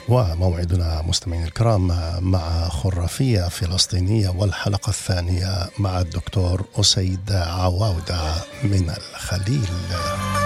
وموعدنا مستمعين الكرام مع خرافية فلسطينية، والحلقة الثانية مع الدكتور أسيد عواودة من الخليل.